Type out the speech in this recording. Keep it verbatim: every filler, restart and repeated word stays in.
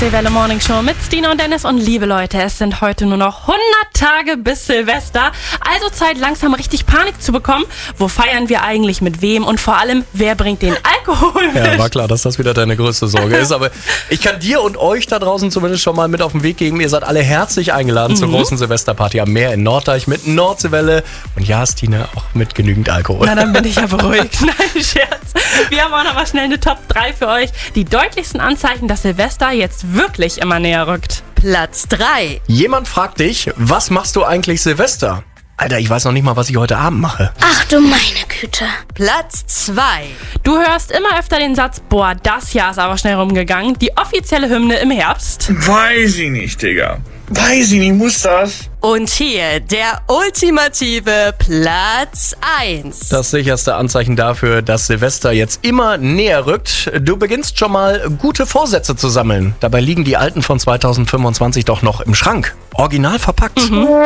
Welle Morning Show mit Stina und Dennis. Und liebe Leute, es sind heute nur noch hundert Tage bis Silvester. Also Zeit, langsam richtig Panik zu bekommen. Wo feiern wir eigentlich, mit wem und vor allem, wer bringt den Alkohol mit? Ja, war klar, dass das wieder deine größte Sorge ist. Aber ich kann dir und euch da draußen zumindest schon mal mit auf den Weg geben. Ihr seid alle herzlich eingeladen mhm. zur großen Silvesterparty am Meer in Norddeich mit Nordseewelle. Und ja, Stina, auch mit genügend Alkohol. Na, dann bin ich ja beruhigt. Nein, Scherz. Wir haben auch noch mal schnell eine Top drei für euch. Die deutlichsten Anzeichen, dass Silvester jetzt wirklich immer näher rückt. Platz drei. Jemand fragt dich, was machst du eigentlich Silvester? Alter, ich weiß noch nicht mal, was ich heute Abend mache. Ach du meine Güte. Platz zwei. Du hörst immer öfter den Satz, boah, das Jahr ist aber schnell rumgegangen. Die offizielle Hymne im Herbst. Weiß ich nicht, Digga. Weiß ich nicht, muss das? Und hier der ultimative Platz eins. Das sicherste Anzeichen dafür, dass Silvester jetzt immer näher rückt. Du beginnst schon mal gute Vorsätze zu sammeln. Dabei liegen die alten von zweitausendfünfundzwanzig doch noch im Schrank. Original verpackt. Mhm.